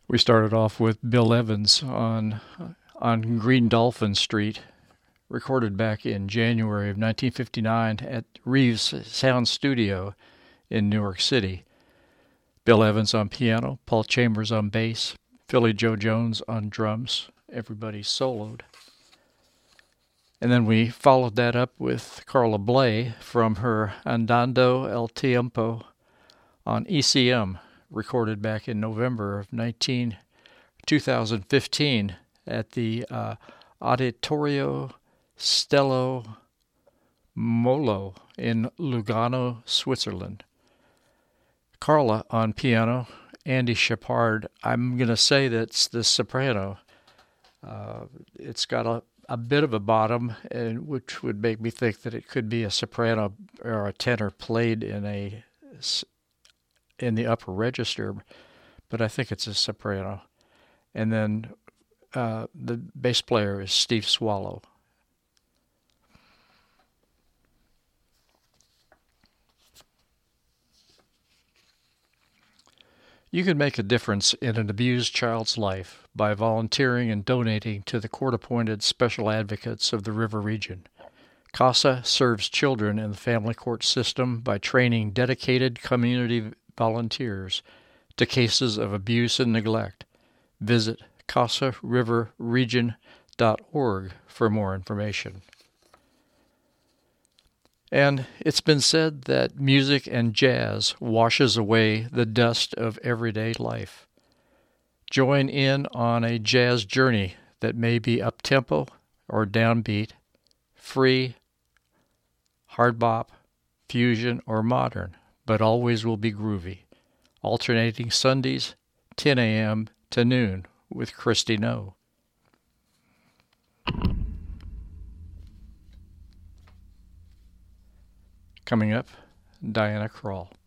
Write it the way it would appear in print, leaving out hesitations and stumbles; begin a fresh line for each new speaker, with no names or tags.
We started off with Bill Evans on Green Dolphin Street, recorded back in January of 1959 at Reeves Sound Studio in New York City. Bill Evans on piano, Paul Chambers on bass, Philly Joe Jones on drums. Everybody soloed. And then we followed that up with Carla Bley from her Andando el Tiempo on ECM, recorded back in November of 2015 at the Auditorio Stello Molo in Lugano, Switzerland. Carla on piano, Andy Shepard. I'm going to say that's the soprano. It's got a bit of a bottom, which would make me think that it could be a soprano or a tenor played in the upper register, but I think it's a soprano. And then the bass player is Steve Swallow. You can make a difference in an abused child's life by volunteering and donating to the court-appointed special advocates of the River Region. CASA serves children in the family court system by training dedicated community volunteers to cases of abuse and neglect. Visit casariverregion.org for more information. And it's been said that music and jazz washes away the dust of everyday life. Join in on a jazz journey that may be up-tempo or downbeat, free, hard bop, fusion, or modern, but always will be groovy. Alternating Sundays, 10 a.m. to noon with Christy No. Coming up, Diana Krall.